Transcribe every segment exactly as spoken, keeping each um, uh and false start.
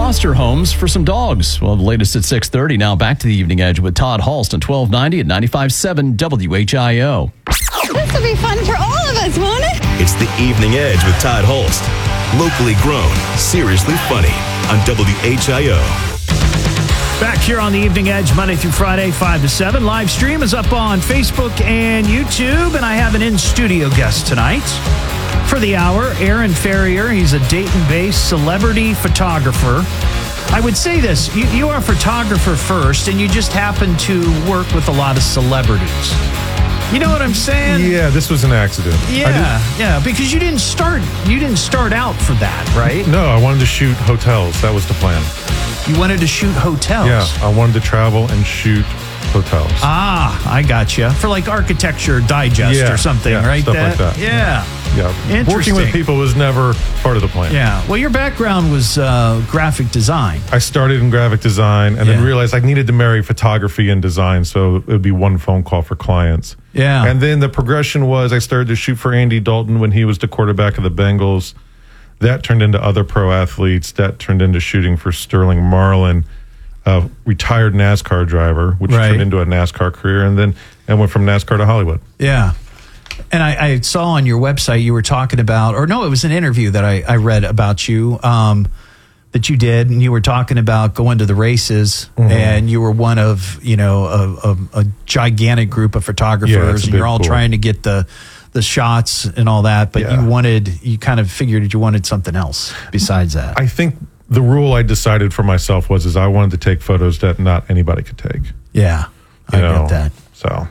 foster homes for some dogs. Well, the latest at six thirty. Now back to the Evening Edge with Todd Halst on twelve ninety at ninety-five point seven W H I O. This will be fun for all of us, won't it? It's the Evening Edge with Todd Halst. Locally grown, seriously funny on W H I O. Back here on the Evening Edge, Monday through Friday, five to seven. Live stream is up on Facebook and YouTube, and I have an in-studio guest tonight for the hour, Aaron Ferrier. He's a Dayton-based celebrity photographer. I would say this, you, you are a photographer first, and you just happen to work with a lot of celebrities. You know what I'm saying? Yeah, this was an accident. Yeah, yeah, because you didn't start you didn't start out for that, right? No, I wanted to shoot hotels. That was the plan. You wanted to shoot hotels? Yeah, I wanted to travel and shoot hotels. Ah, I gotcha. For like Architecture Digest yeah, or something, yeah, right? Stuff that? like that. Yeah. Yeah. Interesting. Working with people was never part of the plan. Yeah. Well, your background was uh, graphic design. I started in graphic design and Yeah. then realized I needed to marry photography and design, so it would be one phone call for clients. Yeah. And then the progression was I started to shoot for Andy Dalton when he was the quarterback of the Bengals. That turned into other pro athletes. That turned into shooting for Sterling Marlin, a retired NASCAR driver, which Right. turned into a NASCAR career, and then and went from NASCAR to Hollywood. Yeah. And I, I saw on your website you were talking about, or no, it was an interview that I, I read about you um, that you did, and you were talking about going to the races, Mm-hmm. and you were one of, you know, a, a, a gigantic group of photographers, Yeah, it's a and you're big all pool. trying to get the the shots and all that, but Yeah. you wanted, you kind of figured that you wanted something else besides that. I think the rule I decided for myself was is I wanted to take photos that not anybody could take. yeah, You I know, get that. So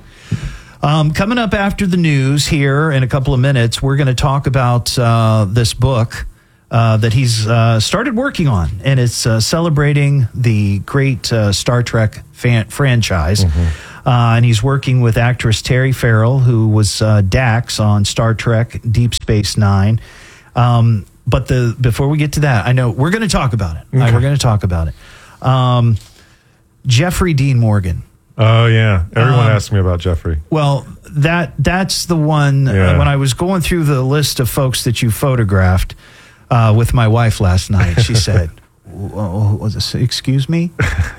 Um, coming up after the news here in a couple of minutes, we're going to talk about uh, this book uh, that he's uh, started working on, and it's uh, celebrating the great uh, Star Trek fan- franchise. Mm-hmm. Uh, and he's working with actress Terry Farrell, who was uh, Dax on Star Trek Deep Space Nine. Um, but the before we get to that, I know we're going to talk about it. All right, Okay. we're going to talk about it. Um, Jeffrey Dean Morgan. Oh yeah, everyone Um, asks me about Jeffrey. Well, that that's the one. Yeah. Uh, when I was going through the list of folks that you photographed uh, with my wife last night, she said, "Oh, was this, excuse me?"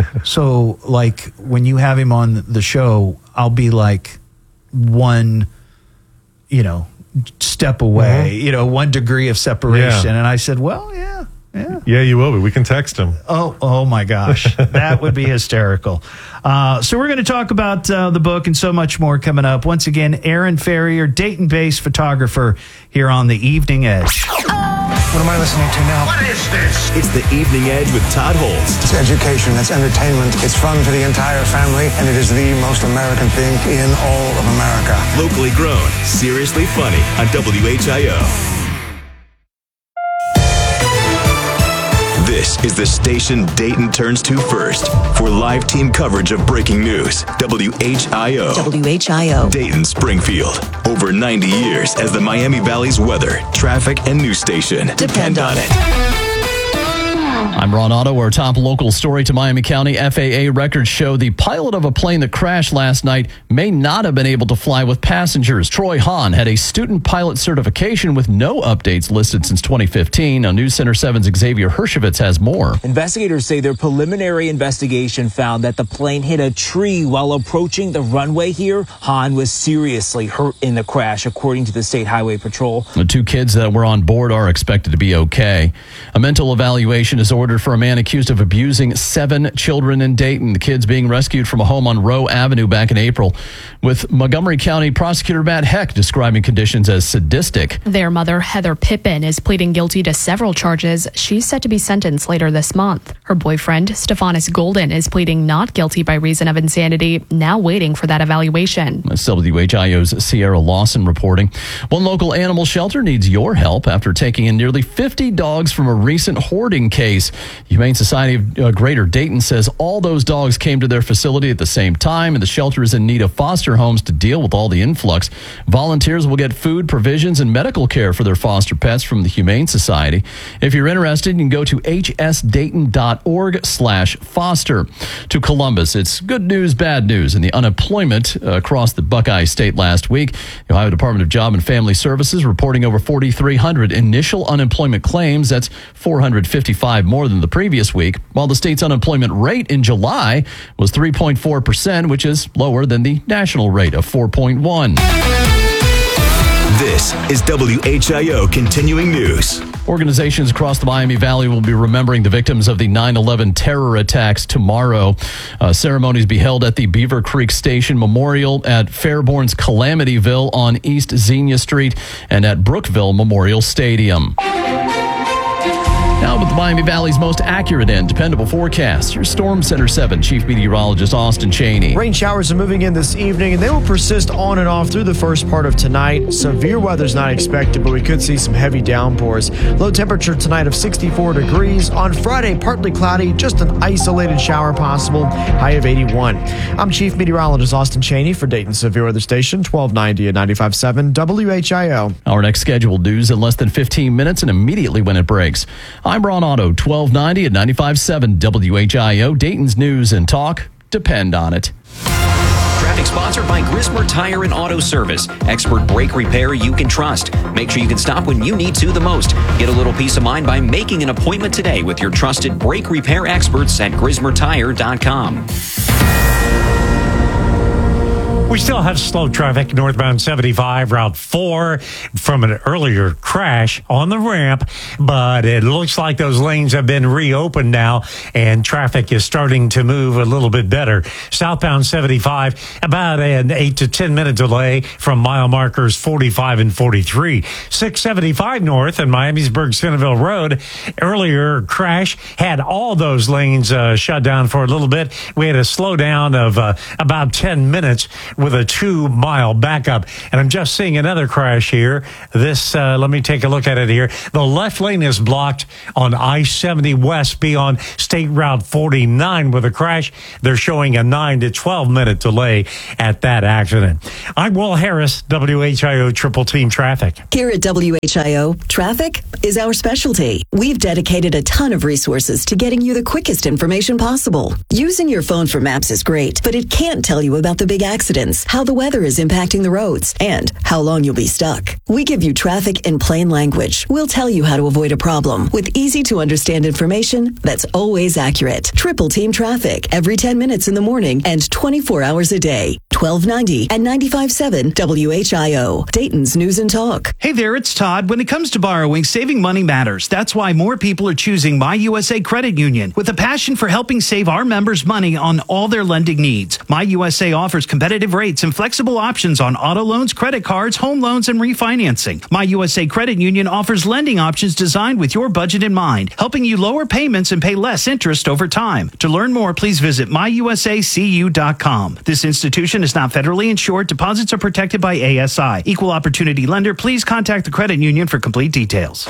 So, like, when you have him on the show, I'll be like one, you know, step away, Mm-hmm. you know, one degree of separation. Yeah. And I said, "Well, yeah." Yeah. Yeah, you will be. We can text him. Oh, oh my gosh. That would be hysterical. Uh, so we're going to talk about uh, the book and so much more coming up. Once again, Aaron Ferrier, Dayton-based photographer here on the Evening Edge. What am I listening to now? What is this? It's the Evening Edge with Todd Halst. It's education, it's entertainment, it's fun for the entire family, and it is the most American thing in all of America. Locally grown, seriously funny on W H I O. This is the station Dayton turns to first for live team coverage of breaking news. W H I O. W H I O. Dayton, Springfield. Over ninety years as the Miami Valley's weather, traffic, and news station. Depend on it. I'm Ron Otto. Our top local story to Miami County. F A A records show the pilot of a plane that crashed last night may not have been able to fly with passengers. Troy Hahn had a student pilot certification with no updates listed since twenty fifteen. Now, News Center seven's Xavier Hershevitz has more. Investigators say their preliminary investigation found that the plane hit a tree while approaching the runway here. Hahn was seriously hurt in the crash, according to the State Highway Patrol. The two kids that were on board are expected to be okay. A mental evaluation is ordered for a man accused of abusing seven children in Dayton. The kids being rescued from a home on Rowe Avenue back in April, with Montgomery County Prosecutor Matt Heck describing conditions as sadistic. Their mother, Heather Pippin, is pleading guilty to several charges. She's set to be sentenced later this month. Her boyfriend, Stephanus Golden, is pleading not guilty by reason of insanity, now waiting for that evaluation. That's W H I O's Sierra Lawson reporting. One local animal shelter needs your help after taking in nearly fifty dogs from a recent hoarding case. Humane Society of uh, Greater Dayton says all those dogs came to their facility at the same time, and the shelter is in need of foster homes to deal with all the influx. Volunteers will get food, provisions, and medical care for their foster pets from the Humane Society. If you're interested, you can go to h s dayton dot org slash foster. To Columbus, it's good news, bad news in the unemployment uh, across the Buckeye State last week. The Ohio Department of Job and Family Services reporting over forty-three hundred initial unemployment claims. That's four hundred fifty-five more than the previous week, while the state's unemployment rate in July was three point four percent, which is lower than the national rate of four point one. This is W H I O Continuing News. Organizations across the Miami Valley will be remembering the victims of the nine eleven terror attacks tomorrow. Uh, ceremonies be held at the Beaver Creek Station Memorial, at Fairborn's Calamityville on East Xenia Street, and at Brookville Memorial Stadium. Now with the Miami Valley's most accurate and dependable forecast, your Storm Center seven Chief Meteorologist Austin Cheney. Rain showers are moving in this evening, and they will persist on and off through the first part of tonight. Severe weather is not expected, but we could see some heavy downpours. Low temperature tonight of sixty-four degrees. On Friday, partly cloudy, just an isolated shower possible, high of eighty-one. I'm Chief Meteorologist Austin Cheney for Dayton Severe Weather Station, twelve ninety at ninety-five point seven W H I O. Our next scheduled news in less than fifteen minutes and immediately when it breaks. I'm Ron Otto, twelve ninety at ninety-five point seven W H I O. Dayton's news and talk depend on it. Traffic sponsored by Grismer Tire and Auto Service. Expert brake repair you can trust. Make sure you can stop when you need to the most. Get a little peace of mind by making an appointment today with your trusted brake repair experts at grismer tire dot com. We still have slow traffic northbound seventy-five, Route four, from an earlier crash on the ramp, but it looks like those lanes have been reopened now, and traffic is starting to move a little bit better. Southbound seventy-five, about an eight to ten minute delay from mile markers forty-five and forty-three. six seventy-five north and Miamisburg Centerville Road, earlier crash had all those lanes uh, shut down for a little bit. We had a slowdown of uh, about ten minutes with a two mile backup. And I'm just seeing another crash here. This, uh, let me take a look at it here. The left lane is blocked on I seventy West beyond State Route forty-nine with a crash. They're showing a nine to twelve minute delay at that accident. I'm Will Harris, W H I O Triple Team Traffic. Here at W H I O, traffic is our specialty. We've dedicated a ton of resources to getting you the quickest information possible. Using your phone for maps is great, but it can't tell you about the big accidents, how the weather is impacting the roads, and how long you'll be stuck. We give you traffic in plain language. We'll tell you how to avoid a problem with easy to understand information that's always accurate. Triple Team Traffic every ten minutes in the morning and twenty-four hours a day. twelve ninety and ninety-five point seven W H I O. Dayton's News and Talk. Hey there, it's Todd. When it comes to borrowing, saving money matters. That's why more people are choosing My U S A Credit Union with a passion for helping save our members money on all their lending needs. My U S A offers competitive rates and flexible options on auto loans, credit cards, home loans, and refinancing. My U S A Credit Union offers lending options designed with your budget in mind, helping you lower payments and pay less interest over time. To learn more, please visit my u s a c u dot com. This institution is not federally insured. Deposits are protected by A S I. Equal opportunity lender. Please contact the credit union for complete details.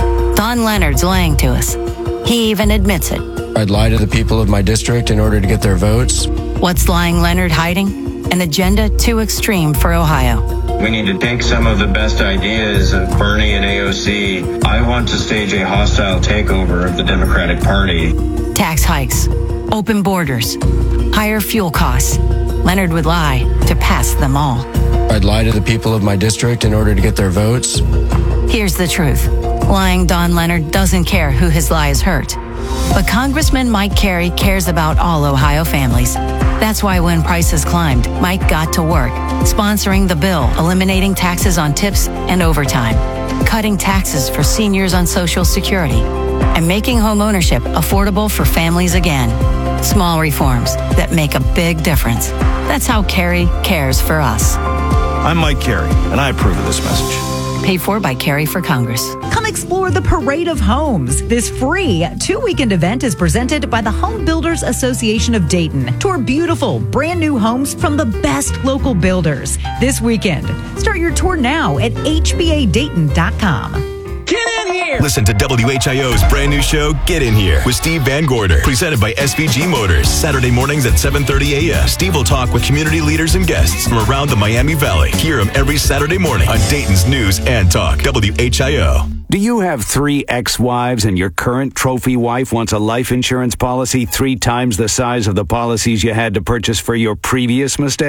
Don Leonard's lying to us. He even admits it. I'd lie to the people of my district in order to get their votes. What's lying Leonard hiding? An agenda too extreme for Ohio. We need to take some of the best ideas of Bernie and A O C. I want to stage a hostile takeover of the Democratic Party. Tax hikes, open borders, higher fuel costs. Leonard would lie to pass them all. I'd lie to the people of my district in order to get their votes. Here's the truth. Lying Don Leonard doesn't care who his lies hurt. But Congressman Mike Carey cares about all Ohio families. That's why when prices climbed, Mike got to work, sponsoring the bill, eliminating taxes on tips and overtime, cutting taxes for seniors on Social Security, and making home ownership affordable for families again. Small reforms that make a big difference. That's how Carey cares for us. I'm Mike Carey, and I approve of this message. Paid for by Carey for Congress. Come explore the Parade of Homes. This free two-weekend event is presented by the Home Builders Association of Dayton. Tour beautiful, brand new homes from the best local builders this weekend. Start your tour now at h b a dayton dot com. Get in here! Listen to W H I O's brand new show, Get In Here, with Steve Van Gorder, presented by S V G Motors. Saturday mornings at seven thirty a.m. Steve will talk with community leaders and guests from around the Miami Valley. Hear him every Saturday morning on Dayton's News and Talk, W H I O. Do you have three ex-wives and your current trophy wife wants a life insurance policy three times the size of the policies you had to purchase for your previous mistakes?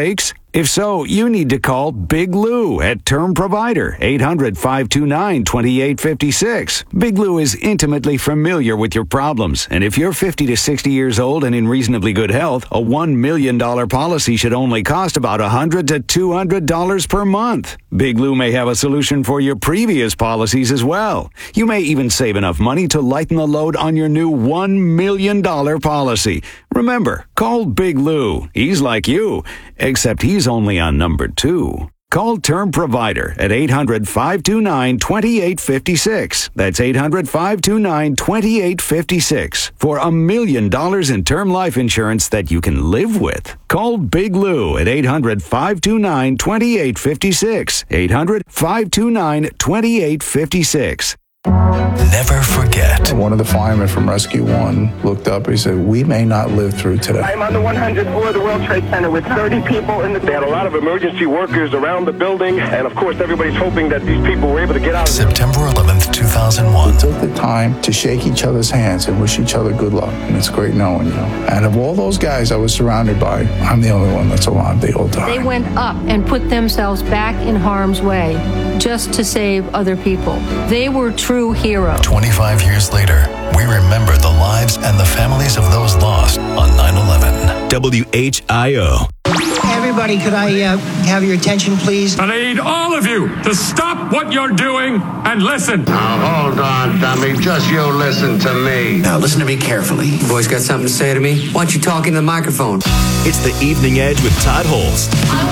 If so, you need to call Big Lou at Term Provider, eight hundred, five two nine, two eight five six. Big Lou is intimately familiar with your problems, and if you're fifty to sixty years old and in reasonably good health, a one million dollars policy should only cost about one hundred to two hundred dollars per month. Big Lou may have a solution for your previous policies as well. You may even save enough money to lighten the load on your new one million dollars policy. Remember, call Big Lou. He's like you, except he's only on number two. Call Term Provider at eight hundred, five two nine, two eight five six. That's eight hundred, five two nine, two eight five six for a million dollars in term life insurance that you can live with. Call Big Lou at eight hundred, five two nine, two eight five six. eight hundred, five two nine, two eight five six. Never forget. One of the firemen from Rescue One looked up. He said, "We may not live through today." I'm on the one hundredth floor of the World Trade Center with thirty people in the... They had a lot of emergency workers around the building, and of course everybody's hoping that these people were able to get out. September eleventh, two thousand one. We took the time to shake each other's hands and wish each other good luck, and it's great knowing you. And of all those guys I was surrounded by, I'm the only one that's alive the whole time. They went up and put themselves back in harm's way just to save other people. They were true heroes. twenty-five years later, we remember the lives and the families of those lost on nine eleven. W H I O. Everybody, could I uh, have your attention, please? I need all of you to stop what you're doing and listen. Now, hold on, dummy. Just you listen to me. Now, listen to me carefully. You boys got something to say to me? Why don't you talk into the microphone? It's the Evening Edge with Todd Holes.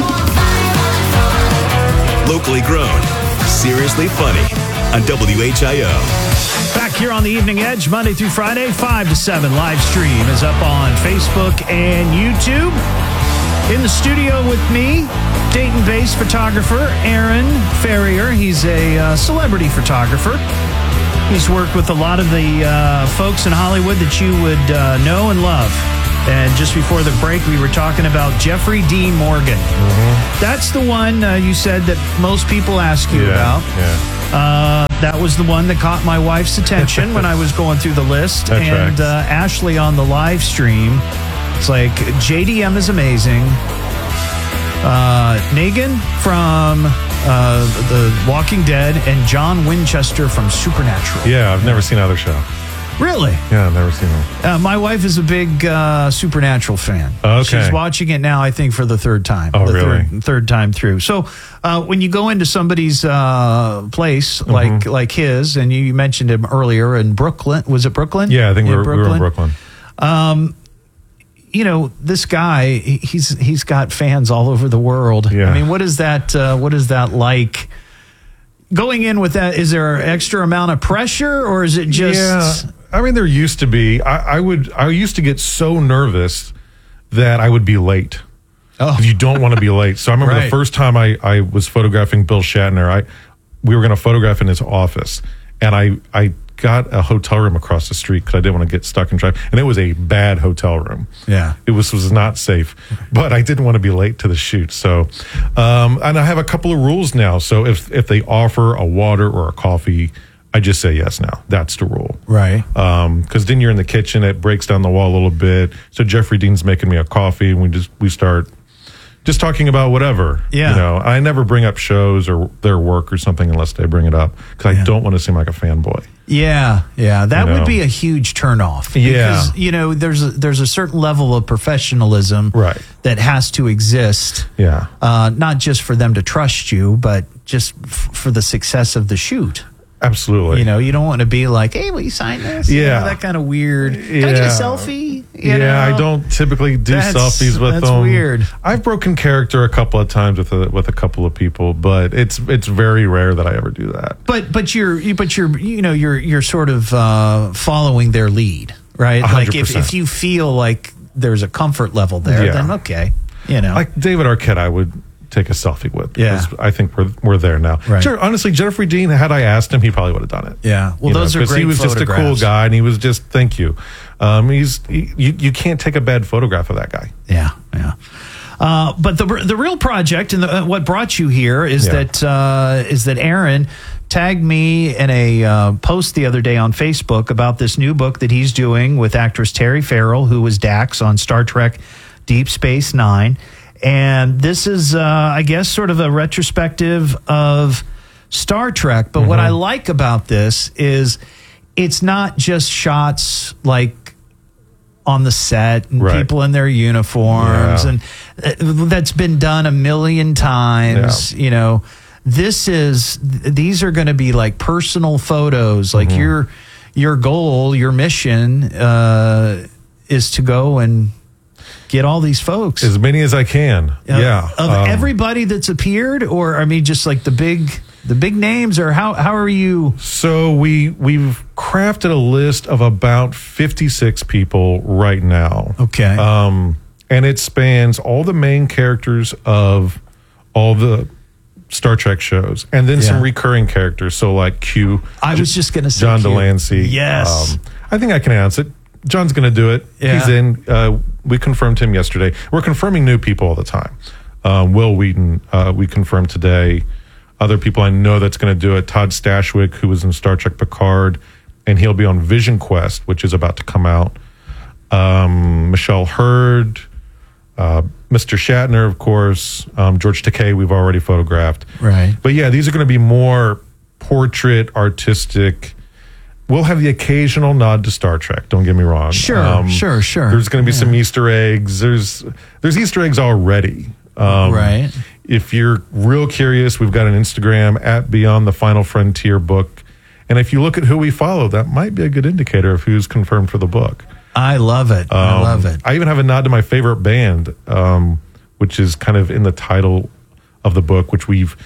Locally grown, seriously funny on W H I O. Back here on the Evening Edge, Monday through Friday, five to seven. Live stream is up on Facebook and YouTube. In the studio with me, Dayton-based photographer Aaron Ferrier. He's a uh, celebrity photographer. He's worked with a lot of the uh, folks in Hollywood that you would uh, know and love. And just before the break, we were talking about Jeffrey Dean Morgan. Mm-hmm. That's the one uh, you said that most people ask you yeah, about. Yeah. Uh, that was the one that caught my wife's attention when I was going through the list. That and uh, Ashley on the live stream, it's like J D M is amazing. Uh, Negan from uh, The Walking Dead and John Winchester from Supernatural. Yeah, I've never seen either show. Really? Yeah, I've never seen them. Uh, my wife is a big uh, Supernatural fan. Okay. She's watching it now, I think, for the third time. Oh, the really? Third, third time through. So uh, when you go into somebody's uh, place Mm-hmm. like like his, and you mentioned him earlier in Brooklyn. Was it Brooklyn? Yeah, I think we were, we were in Brooklyn. Um, you know, this guy, he's he's got fans all over the world. Yeah. I mean, what is that? Uh, what is that like? Going in with that, is there an extra amount of pressure, or is it just? Yeah. I mean, there used to be. I, I would. I used to get so nervous that I would be late. Oh, you don't want to be late. So I remember right. the first time I, I was photographing Bill Shatner. I we were going to photograph in his office, and I I got a hotel room across the street because I didn't want to get stuck in traffic, and it was a bad hotel room. Yeah, it was was not safe, but I didn't want to be late to the shoot. So, um, and I have a couple of rules now. So if if they offer a water or a coffee, I just say yes now. That's the rule. Right. Um, because then you're in the kitchen, it breaks down the wall a little bit. So Jeffrey Dean's making me a coffee, and we just we start just talking about whatever. Yeah. You know, I never bring up shows or their work or something unless they bring it up because Yeah. I don't want to seem like a fanboy. Yeah, yeah, that You would know? be a huge turnoff. Yeah. Because, you know, there's a, there's a certain level of professionalism Right. that has to exist. Yeah. Uh, not just for them to trust you, but just f- for the success of the shoot. Absolutely. You know, you don't want to be like, hey, will you sign this? You Yeah. know, that kind of weird. Can I get Yeah. a selfie? You yeah, know? I don't typically do That's- selfies with that's them. weird. I've broken character a couple of times with a, with a couple of people, but it's it's very rare that I ever do that. But but you're you- but you're you know you're you're sort of uh, following their lead, right? one Like hundred if, percent. if you feel like there's a comfort level there, Yeah. then okay, you know. Like David Arquette, I would take a selfie with. Yeah. because I think we're we're there now. Right. Sure, honestly, Jeffrey Dean, had I asked him, he probably would have done it. Yeah. Well, You know, those are 'cause great he was just a cool photographs. guy, and he was just thank you. Um, he's he, you you can't take a bad photograph of that guy. Yeah, yeah. Uh, but the the real project and the, uh, what brought you here is Yeah. that uh, is that Aaron tagged me in a uh, post the other day on Facebook about this new book that he's doing with actress Terry Farrell, who was Dax on Star Trek Deep Space Nine. And this is, uh, I guess, sort of a retrospective of Star Trek. But mm-hmm. what I like about this is it's not just shots like on the set and right. people in their uniforms. Yeah. And that's been done a million times, yeah. you know. This is, these are going to be like personal photos. Like mm-hmm. your, your goal, your mission uh, is to go and get all these folks. As many as I can. Uh, yeah. Of um, everybody that's appeared, or I mean, just like the big, the big names, or how, how are you? So we, we've crafted a list of about fifty-six people right now. Okay. Um, and it spans all the main characters of all the Star Trek shows, and then yeah. some recurring characters. So like Q. I was just going to say John Q. Delancey. Yes. Um, I think I can announce it. John's going to do it. Yeah. He's in. Uh, we confirmed him yesterday. We're confirming new people all the time. Um, Will Wheaton, uh, we confirmed today. Other people I know that's going to do it. Todd Stashwick, who was in Star Trek Picard, and he'll be on Vision Quest, which is about to come out. Um, Michelle Hurd, uh, Mister Shatner, of course, um, George Takei, we've already photographed. Right. But yeah, these are going to be more portrait, artistic. We'll have the occasional nod to Star Trek, don't get me wrong. Sure, um, sure, sure. There's going to be yeah. some Easter eggs. There's there's Easter eggs already. Um, right. If you're real curious, we've got an Instagram at Beyond the Final Frontier book. And if you look at who we follow, that might be a good indicator of who's confirmed for the book. I love it. Um, I love it. I even have a nod to my favorite band, um, which is kind of in the title of the book, which we've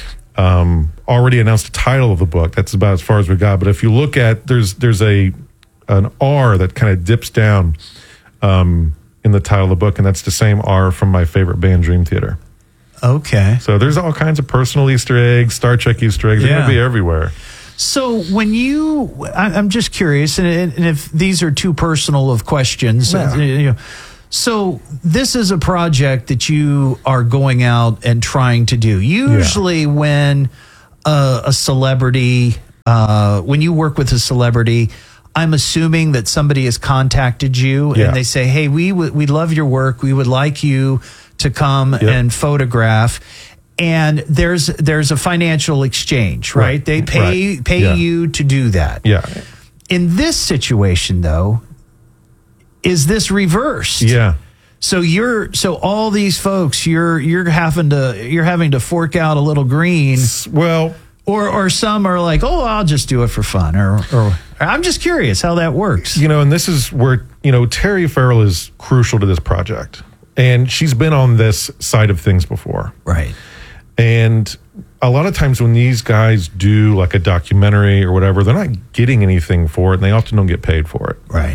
um, already announced the title of the book. That's about as far as we got. But if you look at, there's there's a an R that kind of dips down um, in the title of the book, and that's the same R from my favorite band, Dream Theater. Okay. So there's all kinds of personal Easter eggs, Star Trek Easter eggs. They're Yeah. going to be everywhere. So when you, I- I'm just curious, and, and if these are too personal of questions, Yeah. uh, you know, so this is a project that you are going out and trying to do. Usually when uh, a celebrity, uh, when you work with a celebrity, I'm assuming that somebody has contacted you Yeah. and they say, hey, we w- we love your work. We would like you to come Yep. and photograph. And there's there's a financial exchange, right? Right. They pay Right. pay Yeah. you to do that. Yeah. In this situation, though, is this reversed? Yeah. So you're so all these folks you're you're having to you're having to fork out a little green. Well, or or some are like, oh, I'll just do it for fun, or or I'm just curious how that works. You know, and this is where, you know, Terry Farrell is crucial to this project. And she's been on this side of things before. Right. And a lot of times when these guys do like a documentary or whatever, they're not getting anything for it, and they often don't get paid for it. Right.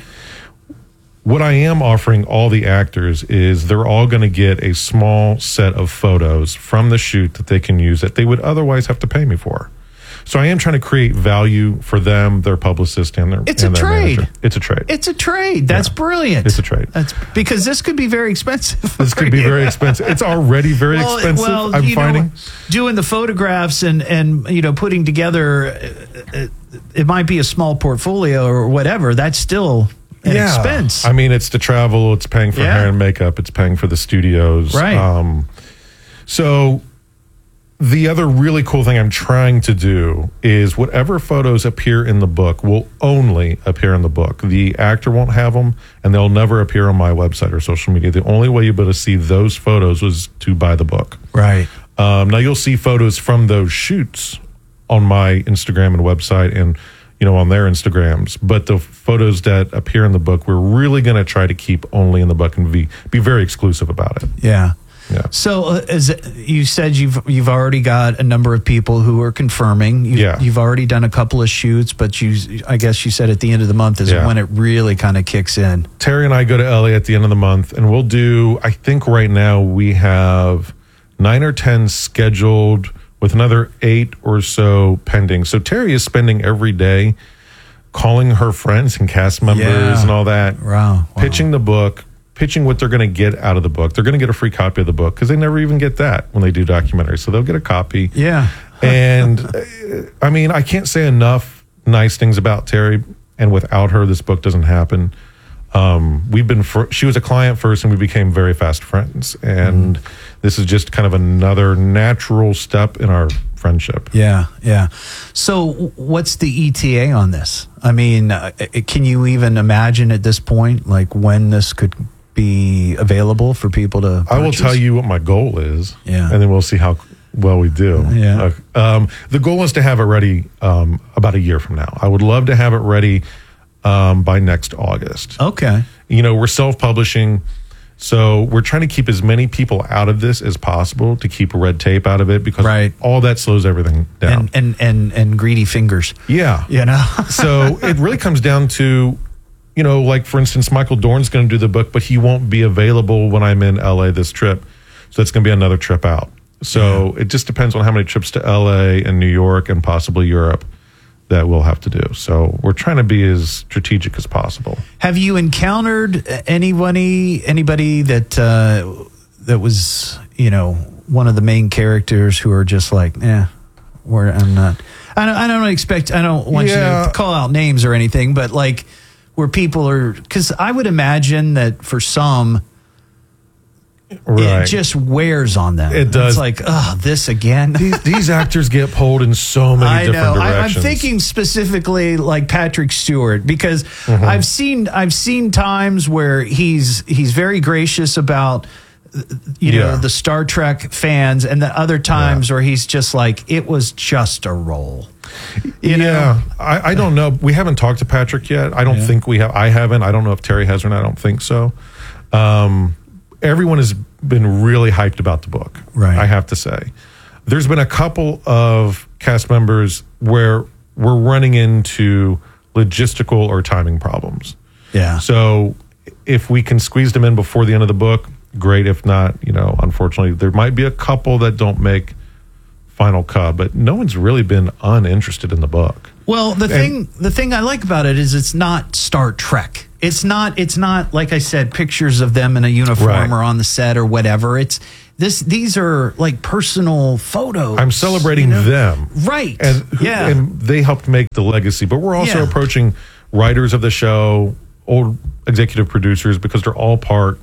What I am offering all the actors is they're all going to get a small set of photos from the shoot that they can use that they would otherwise have to pay me for. So I am trying to create value for them, their publicist, and their It's and a their trade. manager. It's a trade. It's a trade. That's Yeah. brilliant. It's a trade. That's because this could be very expensive. This could be very expensive. It's already very Well, expensive. well, I'm you know, finding. doing the photographs and and you know putting together, uh, uh, it might be a small portfolio or whatever. That's still an expense. I mean, it's the travel, it's paying for Yeah. hair and makeup, it's paying for the studios. Right. Um, so the other really cool thing I'm trying to do is whatever photos appear in the book will only appear in the book. The actor won't have them, and they'll never appear on my website or social media. The only way you'll be able to see those photos was to buy the book. Right. Um, now you'll see photos from those shoots on my Instagram and website, and you know on their Instagrams. But the photos that appear in the book, we're really going to try to keep only in the book and be be very exclusive about it. Yeah. Yeah. So, uh, as you said, you've you've already got a number of people who are confirming. You've, Yeah. You've already done a couple of shoots, but you, I guess you said at the end of the month is Yeah. when it really kind of kicks in. Terry and I go to L A at the end of the month, and we'll do, I think right now we have nine or ten scheduled with another eight or so pending. So Terry is spending every day calling her friends and cast members Yeah. and all that, Wow. pitching the book, pitching what they're going to get out of the book. They're going to get a free copy of the book because they never even get that when they do documentaries. So they'll get a copy. Yeah. And uh, I mean, I can't say enough nice things about Terry, and without her, this book doesn't happen. um, we've been, fr- she was a client first and we became very fast friends. And mm. this is just kind of another natural step in our friendship. Yeah, yeah. So what's the E T A on this? I mean, uh, can you even imagine at this point, like when this could be available for people to purchase? I will tell you what my goal is. Yeah. And then we'll see how well we do. Yeah. Uh, um, the goal is to have it ready um, about a year from now. I would love to have it ready um, by next August. Okay. You know, we're self-publishing, so we're trying to keep as many people out of this as possible to keep red tape out of it, because right. all that slows everything down. And, and, and, and greedy fingers. Yeah. You know? So it really comes down to, you know, like, for instance, Michael Dorn's going to do the book, but he won't be available when I'm in L A this trip. So it's going to be another trip out. So yeah. it just depends on how many trips to L A and New York and possibly Europe that we'll have to do. So we're trying to be as strategic as possible. Have you encountered anybody anybody that uh, that was, you know, one of the main characters who are just like, eh, we're, I'm not. I don't, I don't expect. I don't want Yeah. you to call out names or anything, but like where people are, because I would imagine that for some. Right. It just wears on them. It does. It's like, oh, this again. These, these actors get pulled in so many I different know. I, I'm directions. thinking specifically like Patrick Stewart, because Mhm. I've seen I've seen times where he's he's very gracious about you know Yeah. the Star Trek fans, and the other times where he's just like, it was just a role. You yeah, know? I, I don't know. We haven't talked to Patrick yet. I don't Yeah. think we have. I haven't. I don't know if Terry has or not. I don't think so. Um, everyone has been really hyped about the book. Right. I have to say. There's been a couple of cast members where we're running into logistical or timing problems. Yeah. So if we can squeeze them in before the end of the book, great. If not, you know, unfortunately, there might be a couple that don't make final cut, but no one's really been uninterested in the book. Well, the And- thing the thing I like about it is it's not Star Trek. It's not it's not like I said, pictures of them in a uniform Right. or on the set or whatever. It's this these are like personal photos. I'm celebrating you know? them. Right. And, yeah. and they helped make the legacy. But we're also Yeah. approaching writers of the show, old executive producers, because they're all part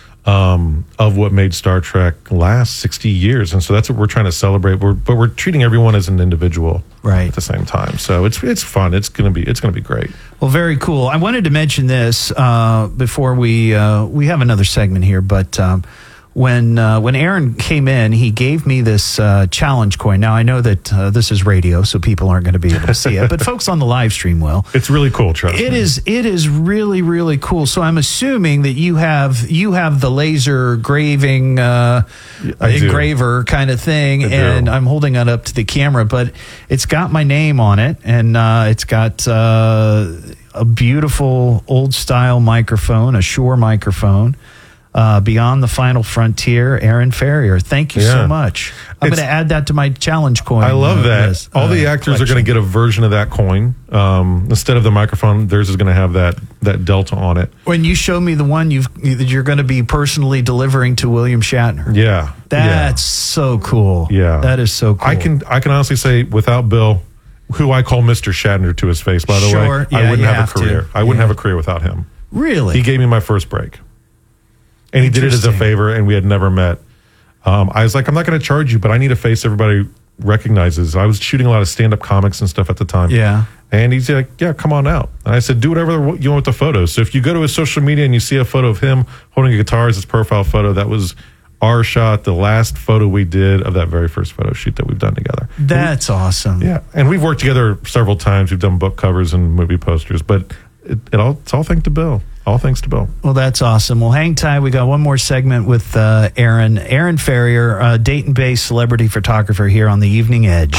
um, of what made Star Trek last sixty years. And so that's what we're trying to celebrate. We're, but we're treating everyone as an individual right. at the same time. So it's it's fun. It's gonna be it's gonna be great. Well, very cool. I wanted to mention this uh, before we uh, we have another segment here, but um, when uh, when Aaron came in, he gave me this uh, challenge coin. Now I know that uh, this is radio, so people aren't going to be able to see it, but folks on the live stream will. It's really cool, trust It me. is. It is really, really cool. So I'm assuming that you have you have the laser graving uh, I do. engraver kind of thing, I do. and I'm holding it up to the camera, but it's got my name on it, and uh, it's got uh, a beautiful old style microphone, a Shure microphone. Uh, Beyond the Final Frontier, Aaron Ferrier. Thank you Yeah. so much. I'm going It's- to add that to my challenge coin. I love uh, that. list, All the uh, actors are collection. going to get a version of that coin. Um, instead of the microphone, theirs is going to have that that delta on it. When you show me the one you've that you're going to be personally delivering to William Shatner. Yeah, That's so cool. Yeah, That is so cool. I can I can honestly say, without Bill, who I call Mister Shatner to his face, by the Sure. way, Yeah, I wouldn't you have, have a career. to. I wouldn't Yeah. have a career without him. Really? He gave me my first break, and he did it as a Interesting. favor, and we had never met. Um, I was like, I'm not going to charge you, but I need a face everybody recognizes. I was shooting a lot of stand-up comics and stuff at the time. Yeah. And he's like, yeah, come on out. And I said, do whatever you want with the photos. So if you go to his social media and you see a photo of him holding a guitar as his profile photo, that was our shot, the last photo we did of that very first photo shoot that we've done together. That's awesome. Yeah. And we've worked together several times. We've done book covers and movie posters, but it, it all, it's all thanks to Bill. All thanks to Bill. Well, that's awesome. Well, hang tight. We got one more segment with uh, Aaron. Aaron Ferrier, uh, Dayton-based celebrity photographer here on the Evening Edge.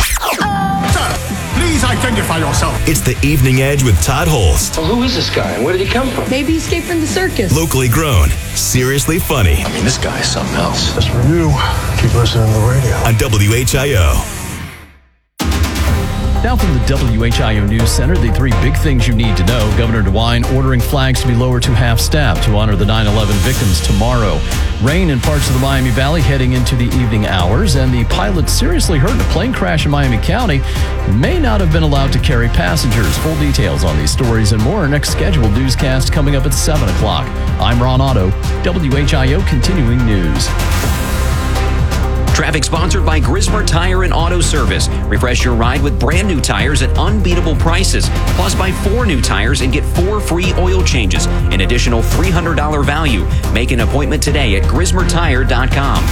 Please identify yourself. It's the Evening Edge with Todd Holst. Well, who is this guy and where did he come from? Maybe he escaped from the circus. Locally grown, seriously funny. I mean, this guy is something else. Just for you. Keep listening to the radio. On W H I O. Now from the W H I O News Center, the three big things you need to know. Governor DeWine ordering flags to be lowered to half-staff to honor the nine eleven victims tomorrow. Rain in parts of the Miami Valley heading into the evening hours, and the pilot seriously hurt in a plane crash in Miami County may not have been allowed to carry passengers. Full details on these stories and more. Next scheduled newscast coming up at seven o'clock. I'm Ron Otto, W H I O Continuing News. Traffic sponsored by Grismer Tire and Auto Service. Refresh your ride with brand new tires at unbeatable prices. Plus, buy four new tires and get four free oil changes. An additional three hundred dollars value. Make an appointment today at grismer tire dot com.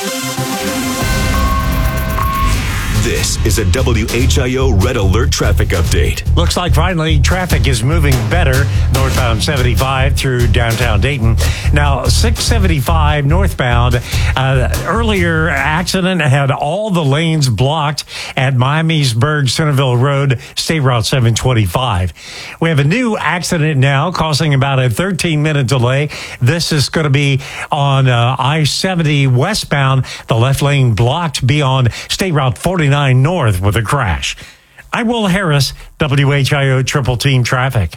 This is a W H I O Red Alert traffic update. Looks like finally traffic is moving better northbound seventy-five through downtown Dayton. Now, six seventy-five northbound, uh, earlier accident had all the lanes blocked at Miamisburg Centerville Road, State Route seven twenty-five. We have a new accident now causing about a thirteen minute delay. This is going to be on uh, I seventy westbound, the left lane blocked beyond State Route forty-nine north with a crash. I'm Will Harris, W H I O Triple Team Traffic.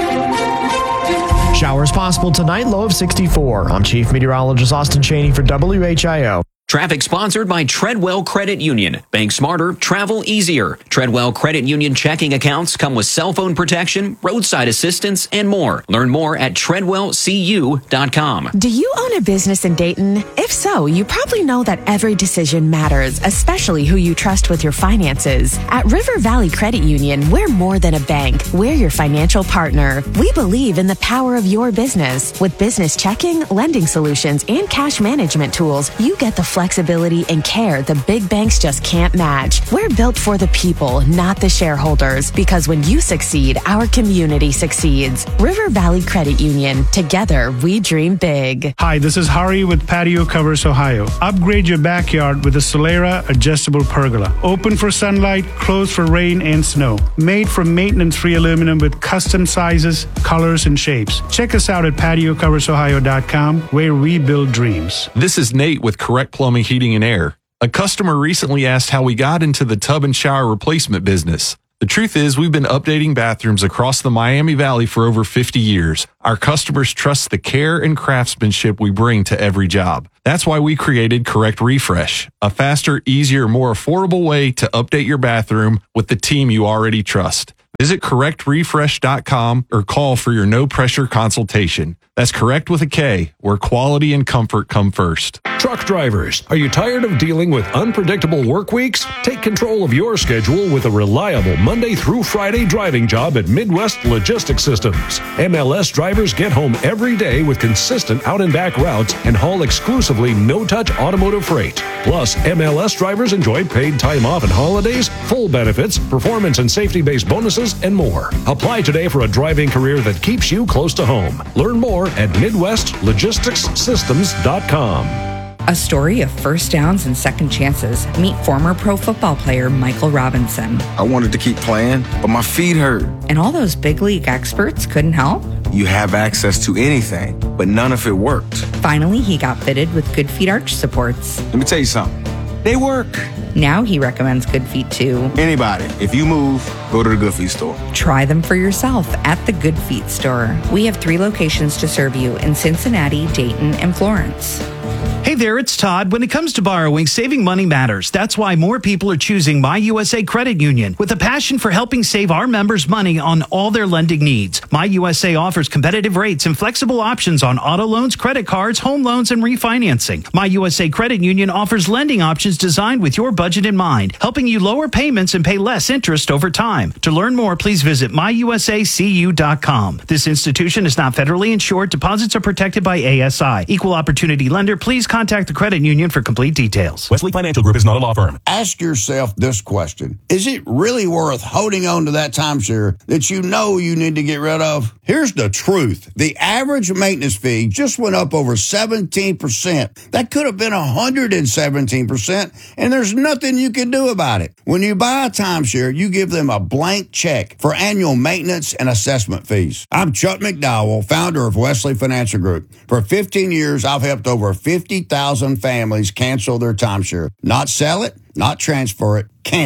Showers possible tonight, low of sixty-four. I'm Chief Meteorologist Austin Cheney for W H I O. Traffic sponsored by Treadwell Credit Union. Bank smarter, travel easier. Treadwell Credit Union checking accounts come with cell phone protection, roadside assistance, and more. Learn more at treadwell c u dot com. Do you own a business in Dayton? If so, you probably know that every decision matters, especially who you trust with your finances. At River Valley Credit Union, we're more than a bank. We're your financial partner. We believe in the power of your business. With business checking, lending solutions, and cash management tools, you get the flexibility and care the big banks just can't match. We're built for the people, not the shareholders, because when you succeed, our community succeeds. River Valley Credit Union. Together, we dream big. Hi, this is Hari with Patio Covers Ohio. Upgrade your backyard with a Solera adjustable pergola. Open for sunlight, closed for rain and snow. Made from maintenance-free aluminum with custom sizes, colors, and shapes. Check us out at patio covers ohio dot com, where we build dreams. This is Nate with Correct Plumbing, Heating, and Air. A customer recently asked how we got into the tub and shower replacement business. The truth is, we've been updating bathrooms across the Miami Valley for over fifty years. Our customers trust the care and craftsmanship we bring to every job. That's why we created Correct Refresh, a faster, easier, more affordable way to update your bathroom with the team you already trust. Visit correct refresh dot com or call for your no-pressure consultation. That's Correct with a K, where quality and comfort come first. Truck drivers, are you tired of dealing with unpredictable work weeks? Take control of your schedule with a reliable Monday through Friday driving job at Midwest Logistics Systems. M L S drivers get home every day with consistent out and back routes and haul exclusively no-touch automotive freight. Plus, M L S drivers enjoy paid time off and holidays, full benefits, performance and safety-based bonuses, and more. Apply today for a driving career that keeps you close to home. Learn more at midwest logistics systems dot com. A story of first downs and second chances. Meet former pro football player Michael Robinson. I wanted to keep playing, but my feet hurt. And all those big league experts couldn't help? You have access to anything, but none of it worked. Finally, he got fitted with Good Feet arch supports. Let me tell you something. They work. Now he recommends Good Feet too. Anybody, if you move, go to the Good Feet store. Try them for yourself at the Good Feet store. We have three locations to serve you in Cincinnati, Dayton, and Florence. Hey there, it's Todd. When it comes to borrowing, saving money matters. That's why more people are choosing My U S A Credit Union. With a passion for helping save our members money on all their lending needs, My U S A offers competitive rates and flexible options on auto loans, credit cards, home loans, and refinancing. My U S A Credit Union offers lending options designed with your budget in mind, helping you lower payments and pay less interest over time. To learn more, please visit my u s a c u dot com. This institution is not federally insured. Deposits are protected by A S I. Equal opportunity lender. Please contact the credit union for complete details. Wesley Financial Group is not a law firm. Ask yourself this question. Is it really worth holding on to that timeshare that you know you need to get rid of? Here's the truth. The average maintenance fee just went up over seventeen percent. That could have been one hundred seventeen percent, and there's nothing you can do about it. When you buy a timeshare, you give them a blank check for annual maintenance and assessment fees. I'm Chuck McDowell, founder of Wesley Financial Group. For fifteen years, I've helped over fifty thousand families cancel their timeshare. Not sell it, not transfer it, cancel it.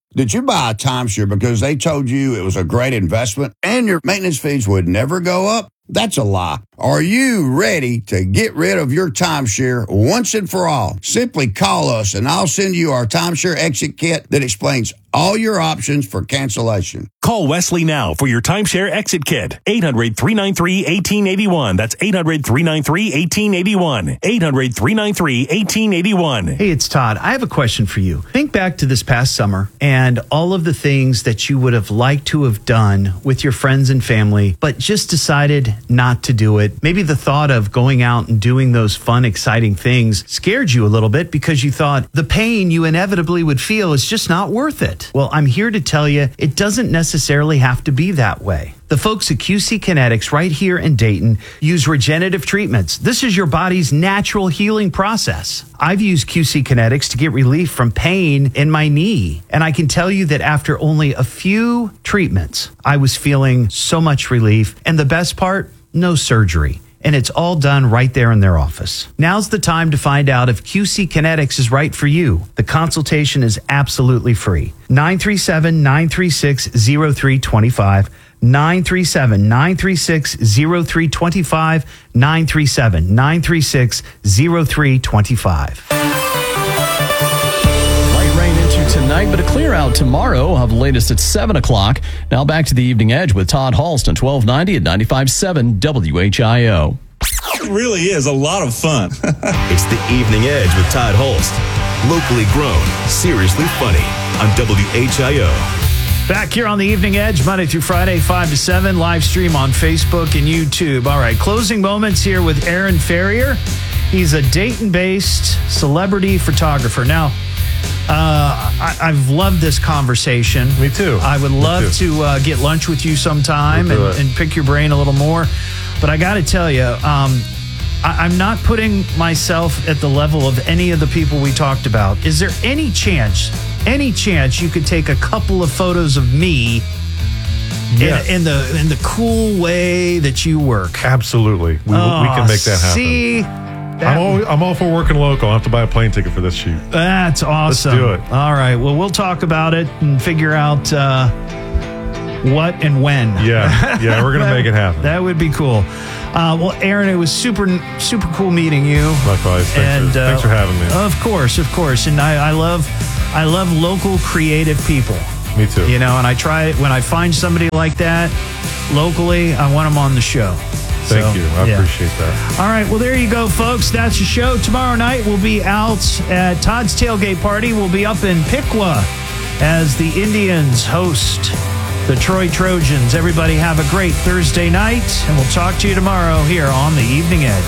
Did you buy a timeshare because they told you it was a great investment and your maintenance fees would never go up? That's a lie. Are you ready to get rid of your timeshare once and for all? Simply call us and I'll send you our timeshare exit kit that explains all your options for cancellation. Call Wesley now for your timeshare exit kit. eight hundred, three nine three, one eight eight one. That's eight hundred, three nine three, one eight eight one. eight hundred, three nine three, one eight eight one. Hey, it's Todd. I have a question for you. Think back to this past summer and all of the things that you would have liked to have done with your friends and family, but just decided not to do it. Maybe the thought of going out and doing those fun, exciting things scared you a little bit because you thought the pain you inevitably would feel is just not worth it. Well, I'm here to tell you it doesn't necessarily have to be that way. The folks at Q C Kinetics right here in Dayton use regenerative treatments. This is your body's natural healing process. I've used Q C Kinetics to get relief from pain in my knee. And I can tell you that after only a few treatments, I was feeling so much relief. And the best part, no surgery. And it's all done right there in their office. Now's the time to find out if Q C Kinetics is right for you. The consultation is absolutely free. nine three seven, nine three six, zero three two five. nine three seven, nine three six, zero three two five. nine three seven, nine three six, zero three two five. Tonight, but a clear out tomorrow. We'll have the latest at seven o'clock. Now back to the Evening Edge with Todd Halston, twelve ninety at ninety-five point seven W H I O. It really is a lot of fun. It's the Evening Edge with Todd Holst. Locally grown, seriously funny on W H I O. Back here on the Evening Edge, Monday through Friday, five to seven, live stream on Facebook and YouTube. All right, closing moments here with Aaron Ferrier. He's a Dayton-based celebrity photographer. Now, Uh, I, I've loved this conversation. Me too. I would Me love too. to uh, get lunch with you sometime We'll and, do it. and pick your brain a little more. But I got to tell you, um, I, I'm not putting myself at the level of any of the people we talked about. Is there any chance, any chance you could take a couple of photos of me Yes. in, in the in the cool way that you work? Absolutely. We, Oh, we can make that happen. See? I'm all, I'm all for working local. I have to buy a plane ticket for this shoot. That's awesome. Let's do it. All right. Well, we'll talk about it and figure out uh, what and when. Yeah. Yeah, we're going to make it happen. That would be cool. Uh, well, Aaron, it was super, super cool meeting you. Likewise. Thanks, and, for, uh, thanks for having me. Of course, of course. And I, I love, I love local creative people. Me too. You know, and I try when I find somebody like that locally, I want them on the show. Thank So, you. I yeah. appreciate that. All right. Well, there you go, folks. That's the show. Tomorrow night, we'll be out at Todd's Tailgate Party. We'll be up in Piqua as the Indians host the Troy Trojans. Everybody have a great Thursday night, and we'll talk to you tomorrow here on the Evening Edge.